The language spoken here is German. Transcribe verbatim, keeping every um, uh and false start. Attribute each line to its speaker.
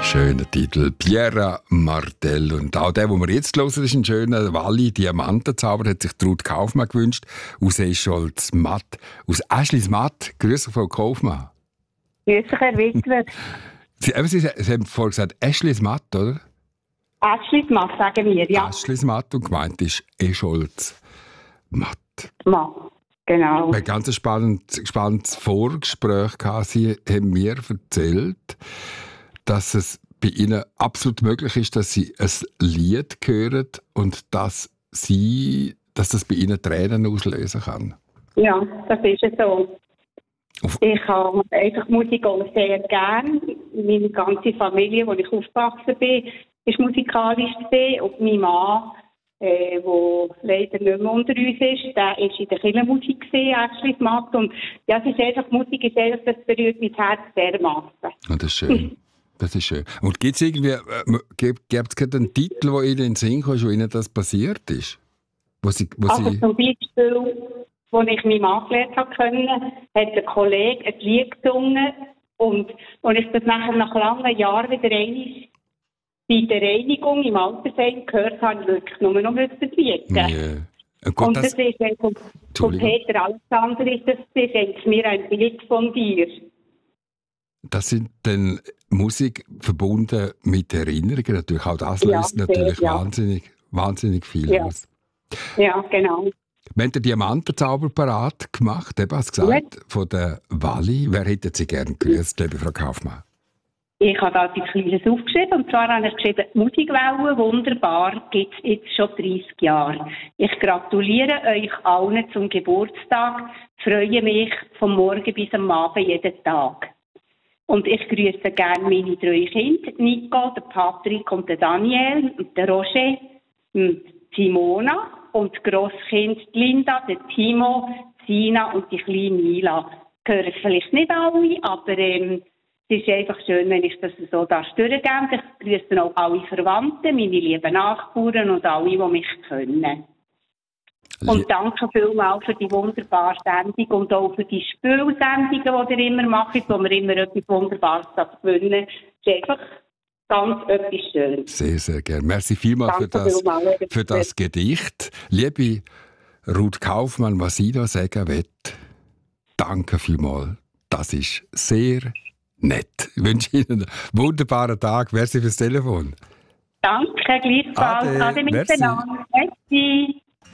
Speaker 1: Schöner Titel, Pierra Martel. Und auch der, den wir jetzt hören, ist ein schöner Walli, Diamantenzauber, hat sich Ruth Kaufmann gewünscht, aus Escholz Matt, aus Aschlis Matt. Grüß dich, Frau Kaufmann.
Speaker 2: Grüß dich, Herr Wickler.
Speaker 1: Sie, Sie, Sie haben vorhin gesagt, Aschlis Matt, oder?
Speaker 2: Aschlis Matt, sagen wir, ja.
Speaker 1: Aschlis Matt und gemeint ist Escholz Matt.
Speaker 2: Matt, genau.
Speaker 1: Wir hatten ein ganz spannendes, spannendes Vorgespräch gehabt. Sie haben mir erzählt, dass es bei Ihnen absolut möglich ist, dass Sie ein Lied hören und dass, Sie, dass das bei Ihnen Tränen auslösen kann.
Speaker 2: Ja, das ist es so.
Speaker 1: Auf
Speaker 2: Ich habe einfach Musik auch sehr gern. Meine ganze Familie, wo ich aufgewachsen bin, ist musikalisch gewesen. Und mein Mann, der äh, leider nicht mehr unter uns ist, der ist in der Kirchenmusik gesehen, Aschlis Matt. Und ja, es ist einfach, Musik ist einfach, das berührt mein Herz dermassen.
Speaker 1: Und das ist schön. Das ist schön. Und gibt es irgendwie, äh, gibt es einen Titel, wo Ihnen in den Sinn kommt, wo Ihnen das passiert ist? Wo Sie, wo
Speaker 2: Also
Speaker 1: Sie
Speaker 2: zum Beispiel, als ich meinen Mann gelernt habe, hat ein Kollege ein Lied gesungen und als ich das nachher nach langen Jahren wieder einmal bei der Reinigung im Altersheim gehört habe, ich wirklich nur noch bieten.
Speaker 1: Yeah. Gut,
Speaker 2: und
Speaker 1: das,
Speaker 2: das ist von, von Peter Alexander, ist das, das ist mir ein Bild von dir.
Speaker 1: Das sind dann Musik verbunden mit Erinnerungen. Natürlich auch das
Speaker 2: Ja,
Speaker 1: löst natürlich
Speaker 2: sehr, ja.
Speaker 1: wahnsinnig, wahnsinnig viel
Speaker 2: Ja.
Speaker 1: aus.
Speaker 2: Ja, genau.
Speaker 1: Wir haben den Diamantenzauber parat gemacht, eben hast gesagt, ja. Von der Walli. Wer hätte Sie gerne grüßt, liebe Frau Kaufmann?
Speaker 2: Ich habe da etwas Kleines aufgeschrieben, und zwar habe ich geschrieben, Musikwelle, wunderbar, gibt es jetzt schon dreißig Jahre. Ich gratuliere euch allen zum Geburtstag, freue mich vom Morgen bis am Abend jeden Tag. Und ich grüße gerne meine drei Kinder, Nico, der Patrick und der Daniel, und der Roger, und Simona und das Grosskind Linda, der Timo, Sina und die kleine Mila. Hören vielleicht nicht alle, aber ähm, es ist einfach schön, wenn ich das so durchgeben darf. Ich grüße auch alle Verwandten, meine lieben Nachbarn und alle, die mich kennen. Und danke vielmals für die wunderbare Sendung und auch für die Spielsendungen, die ihr immer macht, wo wir immer etwas Wunderbares gewinnen. Es ist einfach ganz etwas Schönes.
Speaker 1: Sehr, sehr gerne. Merci vielmals für das, für das Gedicht. Liebe Ruth Kaufmann, was ich da sagen will, danke vielmals. Das ist sehr nett. Ich wünsche Ihnen einen wunderbaren Tag. Merci fürs Telefon.
Speaker 2: Danke, gleichfalls.
Speaker 1: Ade,
Speaker 2: Ade miteinander. Merci.